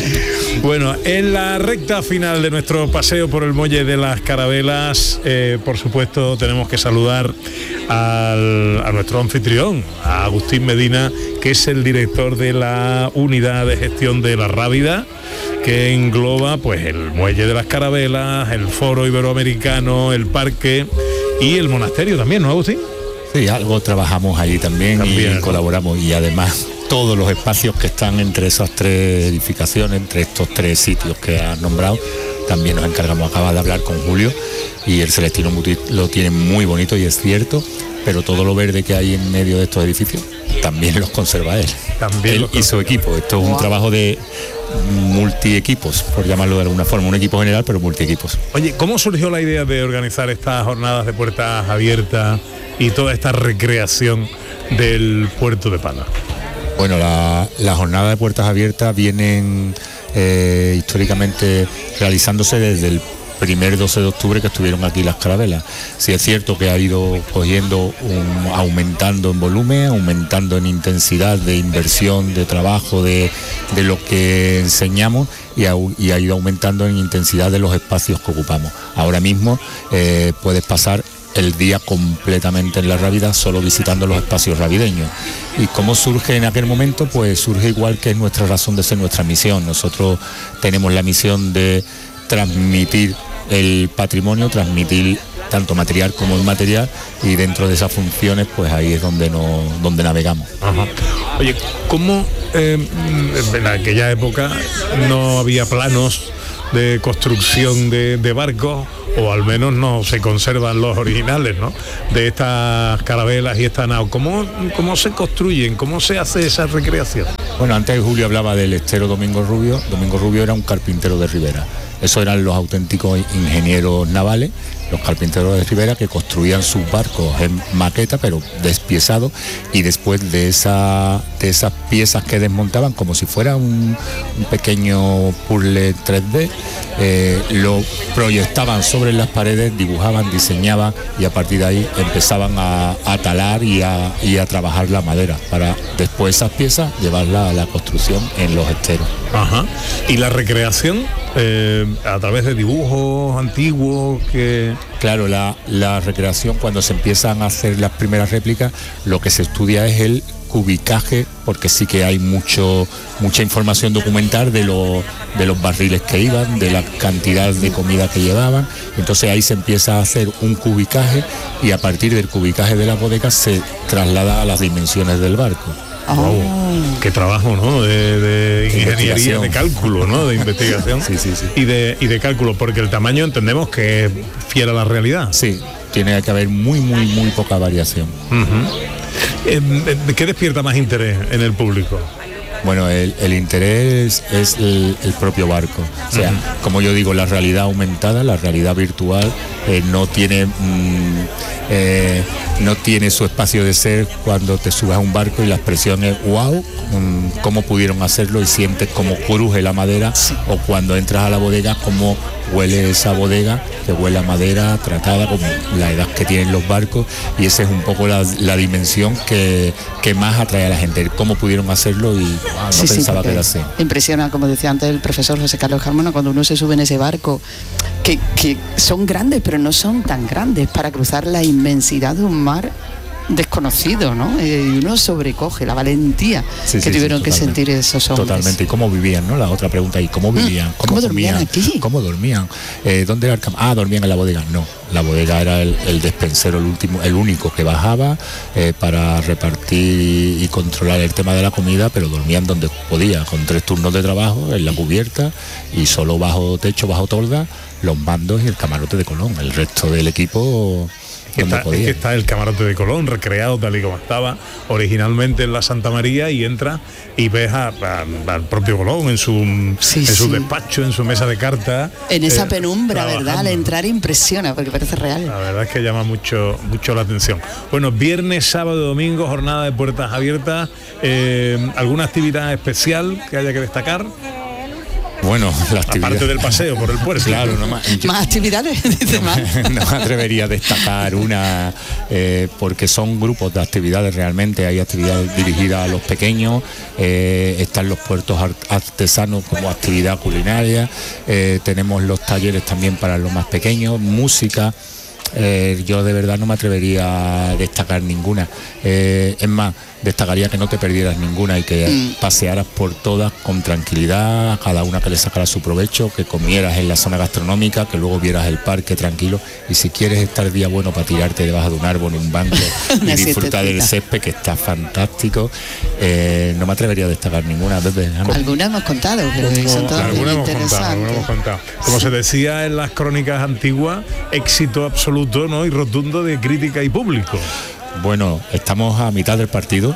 Bueno, en la recta final de nuestro paseo por el Muelle de las Carabelas, eh, por supuesto, tenemos que saludar al, a nuestro anfitrión, a Agustín Medina, que es el director de la Unidad de Gestión de la Rábida, que engloba pues el Muelle de las Carabelas, el Foro Iberoamericano, el parque y el monasterio también, ¿no, Agustín? Sí, algo trabajamos allí también, también y ¿no? colaboramos, y además todos los espacios que están entre esas tres edificaciones, entre estos tres sitios que has nombrado, también nos encargamos. Acaba de hablar con Julio y el Celestino Mutis lo tiene muy bonito y es cierto, pero todo lo verde que hay en medio de estos edificios también los conserva él. También él y su equipo. Esto es un wow. trabajo de multi-equipos, por llamarlo de alguna forma, un equipo general, pero multi-equipos. Oye, ¿cómo surgió la idea de organizar estas jornadas de puertas abiertas y toda esta recreación del puerto de Pala? Bueno, la, la jornada de puertas abiertas vienen eh, históricamente realizándose desde el primer doce de octubre que estuvieron aquí las Carabelas. Sí es cierto que ha ido cogiendo, un, aumentando en volumen, aumentando en intensidad de inversión, de trabajo, de, de lo que enseñamos y ha, y ha ido aumentando en intensidad de los espacios que ocupamos. Ahora mismo eh, puedes pasar el día completamente en la Rábida solo visitando los espacios ravideños. ¿Y cómo surge en aquel momento? Pues surge igual que es nuestra razón de ser, nuestra misión. Nosotros tenemos la misión de transmitir el patrimonio, transmitir tanto material como inmaterial, y dentro de esas funciones pues ahí es donde no, donde navegamos. Ajá. Oye, ¿cómo eh, en aquella época no había planos de construcción de, de barcos, o al menos no se conservan los originales, ¿no?, de estas carabelas y esta nao? ¿Cómo, cómo se construyen? ¿Cómo se hace esa recreación? Bueno, antes Julio hablaba del estero Domingo Rubio. Domingo Rubio era un carpintero de Ribera. Esos eran los auténticos ingenieros navales, los carpinteros de Ribera, que construían sus barcos en maqueta, pero despiezados, y después de, esa, de esas piezas que desmontaban, como si fuera un, un pequeño puzzle tres D, eh, lo proyectaban sobre las paredes, dibujaban, diseñaban, y a partir de ahí empezaban a, a talar y a, y a trabajar la madera, para después esas piezas llevarlas a la construcción en los esteros. Ajá. ¿Y la recreación? Eh, a través de dibujos antiguos que... Claro, la, la recreación, cuando se empiezan a hacer las primeras réplicas, lo que se estudia es el cubicaje, porque sí que hay mucho mucha información documental de, lo, de los barriles que iban, de la cantidad de comida que llevaban. Entonces ahí se empieza a hacer un cubicaje, y a partir del cubicaje de las bodegas se traslada a las dimensiones del barco. Oh. Wow. Qué trabajo, ¿no? De, de ingeniería, de cálculo, ¿no? De investigación. Sí, sí, sí. Y de, y de cálculo, porque el tamaño entendemos que es fiel a la realidad. Sí, tiene que haber muy, muy, muy poca variación. Uh-huh. eh, ¿Qué despierta más interés en el público? Bueno, el, el interés es el, el propio barco. O sea, uh-huh. como yo digo, la realidad aumentada, la realidad virtual, eh, no tiene mm, eh, no tiene su espacio de ser cuando te subes a un barco y la expresión es wow, mm, cómo pudieron hacerlo, y sientes cómo cruje la madera, sí. o cuando entras a la bodega, cómo huele esa bodega, que huele a madera tratada con la edad que tienen los barcos, y esa es un poco la, la dimensión que, que más atrae a la gente, cómo pudieron hacerlo, y wow, no sí, pensaba sí, que era así. Impresiona, como decía antes el profesor José Carlos Carmona, cuando uno se sube en ese barco, que, que son grandes, pero no son tan grandes para cruzar la inmensidad de un mar desconocido, ¿no? Y uno sobrecoge la valentía sí, que sí, tuvieron sí, que sentir esos hombres. Totalmente. ¿Y cómo vivían, no? La otra pregunta, ¿y cómo vivían? ¿Cómo, ¿Cómo dormían aquí? ¿Cómo dormían? Eh, ¿Dónde era el campo? Ah, dormían en la bodega. No, la bodega era el, el despensero, el último, el único que bajaba eh, para repartir y, y controlar el tema de la comida, pero dormían donde podía, con tres turnos de trabajo, en la cubierta, y solo bajo techo, bajo tolda, los mandos y el camarote de Colón. El resto del equipo que está, es que está el camarote de Colón recreado tal y como estaba originalmente en la Santa María, y entra y ves a, a, al propio Colón en su, sí, en su sí. despacho, en su mesa de cartas. En esa eh, penumbra, trabajando. ¿verdad? Al entrar impresiona, porque parece real. La verdad es que llama mucho, mucho la atención. Bueno, viernes, sábado y domingo, jornada de puertas abiertas. Eh, ¿Alguna actividad especial que haya que destacar? Bueno, la actividad... Aparte del paseo por el puerto. Claro, no más, yo, ¿Más actividades? Dice no, más. no me atrevería a destacar una, eh, porque son grupos de actividades realmente. Hay actividades dirigidas a los pequeños, eh, están los puertos artesanos como actividad culinaria, eh, tenemos los talleres también para los más pequeños, música. Eh, yo de verdad no me atrevería a destacar ninguna. Eh, es más, destacaría que no te perdieras ninguna y que mm. pasearas por todas con tranquilidad, a cada una que le sacara su provecho, que comieras en la zona gastronómica, que luego vieras el parque tranquilo, y si quieres estar día bueno para tirarte debajo de un árbol, en un banco y disfrutar del césped, que está fantástico, eh, no me atrevería a destacar ninguna. Pepe, algunas hemos contado, pero como, son todas algunas muy hemos contado, algunas hemos contado. Como sí. se decía en las crónicas antiguas, éxito absoluto, ¿no?, y rotundo de crítica y público. Bueno, estamos a mitad del partido.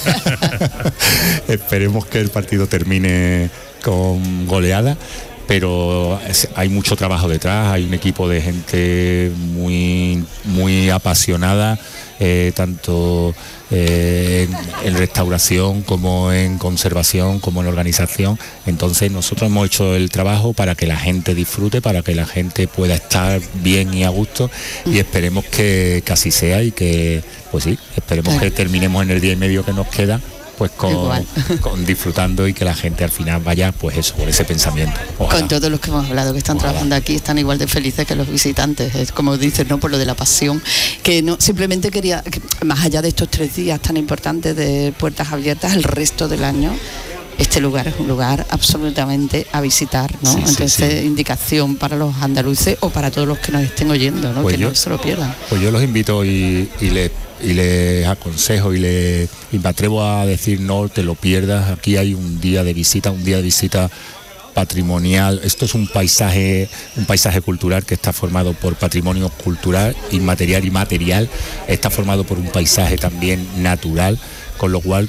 Esperemos que el partido termine con goleada, pero hay mucho trabajo detrás, hay un equipo de gente muy, muy apasionada, eh, tanto eh, en, en restauración como en conservación, como en organización. Entonces nosotros hemos hecho el trabajo para que la gente disfrute, para que la gente pueda estar bien y a gusto, y esperemos que, que así sea, y que, pues sí, esperemos que terminemos en el día y medio que nos queda, pues con, con disfrutando, y que la gente al final vaya, pues eso, por ese pensamiento. Ojalá. Con todos los que hemos hablado que están Ojalá. trabajando aquí, están igual de felices que los visitantes, es como dices, ¿no?, por lo de la pasión, que no simplemente quería, que más allá de estos tres días tan importantes de puertas abiertas, el resto del año este lugar es un lugar absolutamente a visitar, ¿no? Sí, Entonces, sí, sí. indicación para los andaluces o para todos los que nos estén oyendo, ¿no? Pues que yo, no se lo pierdan. Pues yo los invito y, y les y les aconsejo y, les, y me atrevo a decir, no te lo pierdas. Aquí hay un día de visita, un día de visita patrimonial. Esto es un paisaje, un paisaje cultural que está formado por patrimonio cultural, inmaterial y material. Está formado por un paisaje también natural, con lo cual,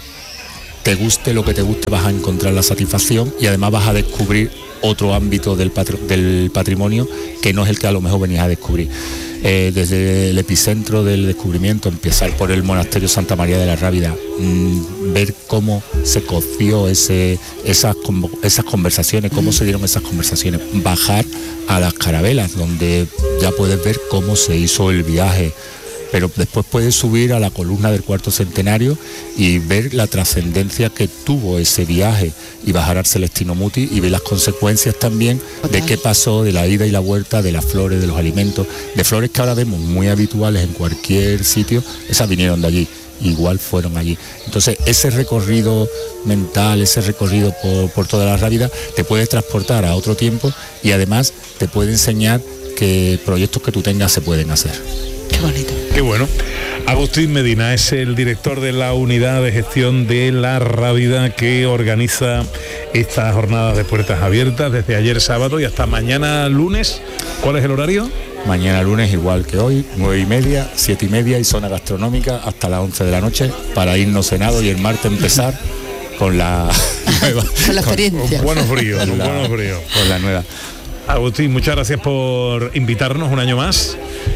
te guste lo que te guste, vas a encontrar la satisfacción, y además vas a descubrir otro ámbito del, patri- del patrimonio que no es el que a lo mejor venías a descubrir. Eh, desde el epicentro del descubrimiento, empezar por el monasterio Santa María de la Rábida, mmm, ver cómo se coció ese, esas, esas conversaciones, cómo se dieron esas conversaciones, bajar a las carabelas, donde ya puedes ver cómo se hizo el viaje, pero después puedes subir a la columna del cuarto centenario y ver la trascendencia que tuvo ese viaje, y bajar al Celestino Muti y ver las consecuencias también de qué pasó, de la ida y la vuelta, de las flores, de los alimentos, de flores que ahora vemos muy habituales en cualquier sitio, esas vinieron de allí, igual fueron allí. Entonces ese recorrido mental, ese recorrido por, por toda la Rábida, te puede transportar a otro tiempo, y además te puede enseñar que proyectos que tú tengas se pueden hacer. Qué bonito. Qué bueno. Agustín Medina es el director de la unidad de gestión de la Rábida, que organiza estas jornadas de puertas abiertas desde ayer sábado y hasta mañana lunes. ¿Cuál es el horario? Mañana lunes igual que hoy, nueve y media, siete y media y zona gastronómica hasta las once de la noche, para irnos cenado y el martes empezar con la nueva. Con la experiencia. Con buenos fríos, con buenos fríos. Con la nueva. Agustín, muchas gracias por invitarnos un año más,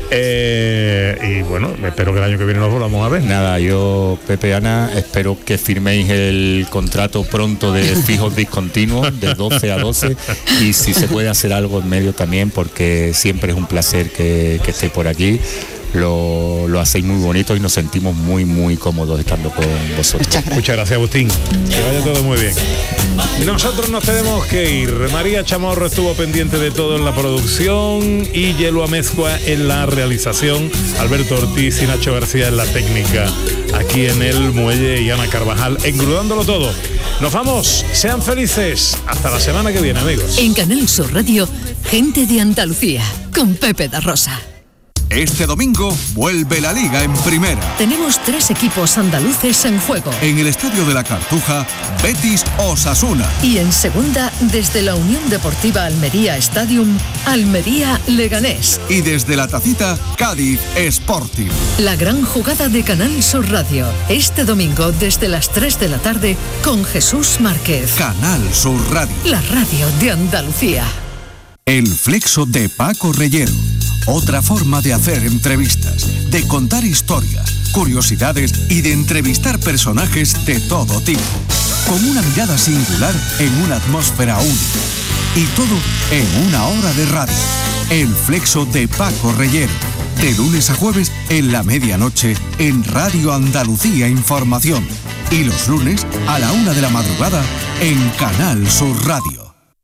eh, y bueno, espero que el año que viene nos volvamos a ver. Nada, yo, Pepe, Ana, espero que firméis el contrato pronto de fijos discontinuos de doce a doce, y si se puede hacer algo en medio también, porque siempre es un placer que, que estéis por aquí. Lo, lo hacéis muy bonito y nos sentimos muy muy cómodos estando con vosotros. Muchas gracias, Muchas gracias Agustín, que vaya todo muy bien. Nosotros nos tenemos que ir. María Chamorro estuvo pendiente de todo en la producción, y Yelo Amezcua en la realización, Alberto Ortiz y Nacho García en la técnica, aquí en el muelle, y Ana Carvajal engrudándolo todo. Nos vamos, sean felices, hasta la semana que viene, amigos. En Canal Sur Radio, Gente de Andalucía, con Pepe da Rosa. Este domingo vuelve la Liga en Primera. Tenemos tres equipos andaluces en juego. En el Estadio de la Cartuja, Betis Osasuna. Y en Segunda, desde la Unión Deportiva Almería Stadium, Almería Leganés. Y desde la Tacita, Cádiz Sporting. La gran jugada de Canal Sur Radio. Este domingo desde las tres de la tarde con Jesús Márquez. Canal Sur Radio. La radio de Andalucía. El Flexo de Paco Reyero. Otra forma de hacer entrevistas, de contar historias, curiosidades y de entrevistar personajes de todo tipo. Con una mirada singular en una atmósfera única. Y todo en una hora de radio. El Flexo de Paco Reyero. De lunes a jueves en la medianoche en Radio Andalucía Información. Y los lunes a la una de la madrugada en Canal Sur Radio.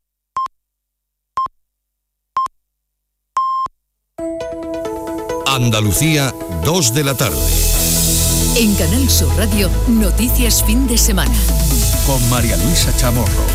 Andalucía, dos de la tarde. En Canal Sur Radio, Noticias Fin de Semana. Con María Luisa Chamorro.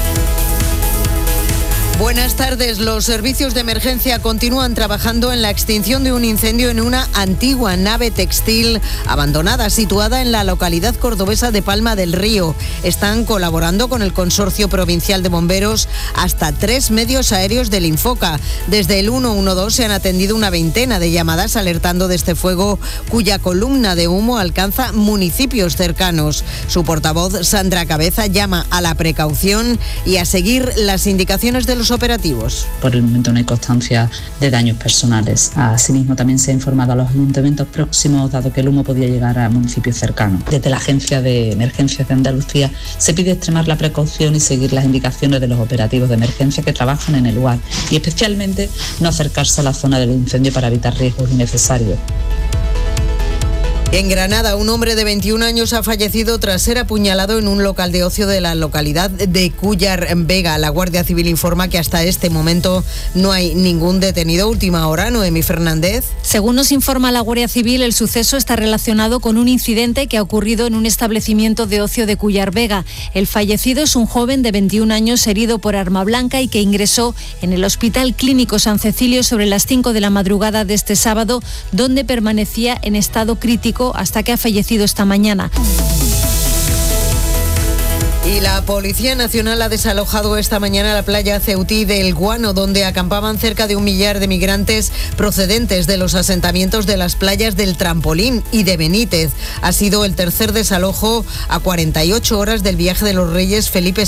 Buenas tardes. Los servicios de emergencia continúan trabajando en la extinción de un incendio en una antigua nave textil abandonada situada en la localidad cordobesa de Palma del Río. Están colaborando con el Consorcio Provincial de Bomberos hasta tres medios aéreos del Infoca. Desde el ciento doce se han atendido una veintena de llamadas alertando de este fuego cuya columna de humo alcanza municipios cercanos. Su portavoz, Sandra Cabeza, llama a la precaución y a seguir las indicaciones de los operativos. Por el momento no hay constancia de daños personales. Asimismo, también se ha informado a los ayuntamientos próximos, dado que el humo podía llegar a municipios cercanos. Desde la Agencia de Emergencias de Andalucía se pide extremar la precaución y seguir las indicaciones de los operativos de emergencia que trabajan en el lugar, y especialmente no acercarse a la zona del incendio para evitar riesgos innecesarios. En Granada, un hombre de veintiún años ha fallecido tras ser apuñalado en un local de ocio de la localidad de Cúllar Vega. La Guardia Civil informa que hasta este momento no hay ningún detenido. Última hora, Noemí Fernández. Según nos informa la Guardia Civil, el suceso está relacionado con un incidente que ha ocurrido en un establecimiento de ocio de Cúllar Vega. El fallecido es un joven de veintiún años herido por arma blanca y que ingresó en el Hospital Clínico San Cecilio sobre las cinco de la madrugada de este sábado, donde permanecía en estado crítico hasta que ha fallecido esta mañana. Y la Policía Nacional ha desalojado esta mañana la playa Ceutí del Guano, donde acampaban cerca de un millar de migrantes procedentes de los asentamientos de las playas del Trampolín y de Benítez. Ha sido el tercer desalojo a cuarenta y ocho horas del viaje de los Reyes Felipe